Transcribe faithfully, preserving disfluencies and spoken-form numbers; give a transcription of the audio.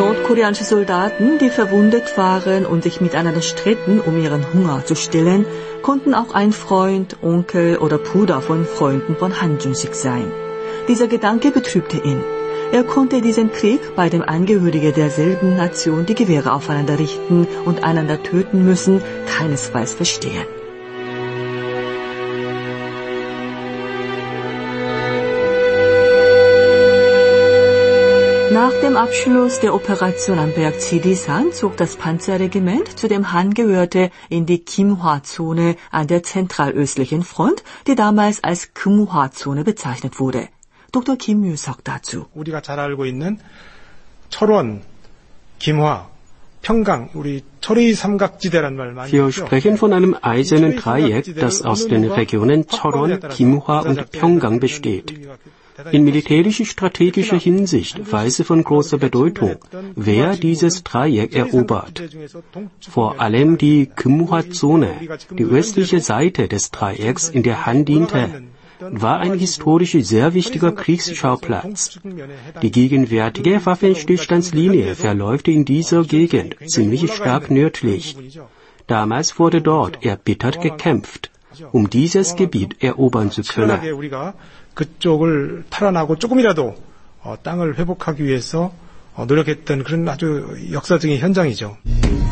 nordkoreanische Soldaten, die verwundet waren und sich miteinander stritten, um ihren Hunger zu stillen, konnten auch ein Freund, Onkel oder Bruder von Freunden von Han Jun-sik sein. Dieser Gedanke betrübte ihn. Er konnte diesen Krieg, bei dem Angehörige derselben Nation die Gewehre aufeinander richten und einander töten müssen, keinesfalls verstehen. Nach dem Abschluss der Operation am Berg Jidisan zog das Panzerregiment, zu dem Han gehörte, in die Kimhwa-Zone an der zentralöstlichen Front, die damals als Geumhwa-Zone bezeichnet wurde. Doktor Kim Yu-seok dazu. 우리가 잘 알고 있는 철원, 김화, 평강, 우리 철의 삼각지대란 말 많이 Wir sprechen von einem eisernen Dreieck, das aus den Regionen Choron, Kimhwa und Pyeonggang besteht. In militärisch-strategischer Hinsicht war es von großer Bedeutung, wer dieses Dreieck erobert. Vor allem die Geumhwa-Zone, die östliche Seite des Dreiecks, in der Han diente, war ein historisch sehr wichtiger Kriegsschauplatz. Die gegenwärtige Waffenstillstandslinie verläuft in dieser Gegend ziemlich stark nördlich. Damals wurde dort erbittert gekämpft, um dieses Gebiet erobern zu können. 그쪽을 탈환하고 조금이라도 땅을 회복하기 위해서 노력했던 그런 아주 역사적인 현장이죠.